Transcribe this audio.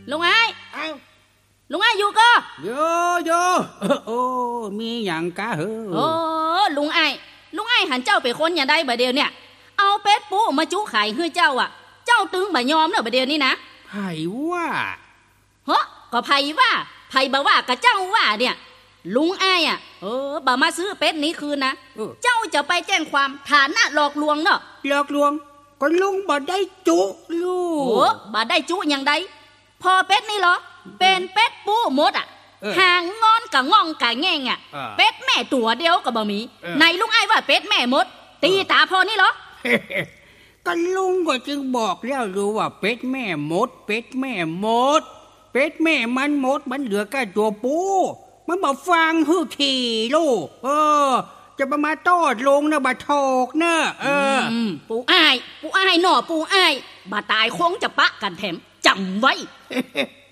ลุงไอ้เอ้าลุงไอ้อยู่ก็โยโอ้มีอย่างกะเหอโอ้ลุงไอ้หันเจ้าไปคนอย่างใดบ่เดียวเนี่ยเอาเป็ดปูมาจุไข่ให้เจ้าอ่ะเจ้าตึงบ่ยอมเนอะบ่เดียวนี้นะไผว่าเฮ้อก็ไผว่าไผบ่ว่ากับเจ้าว่าเนี่ยลุงไอ้อ่ะบ่มาซื้อเป็ดนี้คืนนะเจ้าจะไปแจ้งความฐานะหลอกลวงเนอะหลอกลวงก็ลุงบ่ได้จุลูกโอ้บ่ได้จุอย่างใดพอเป็ดนี่เหรอเป็นเป็ดปูหมดอ่ะหางงอนกะง่องกะแง่งอ่ะเป็ดแม่ตัวเดียวก็บ่มีในลุงไอ้ว่าเป็ดแม่หมดตีตาพอนี่เหรอก็ลุงก็จึงบอกแล้วรู้ว่าเป็ดแม่หมดเป็ดแม่หมดเป็ดแม่มันหมดมันเหลือแค่ตัวปูมันบ่ฟังฮือขี่ลูกจะมาตอดลงนะบ่ถอกนะปูอ้ายหน่อปูอ้ายบ่ตายคงจะปะกันแถมจำไว้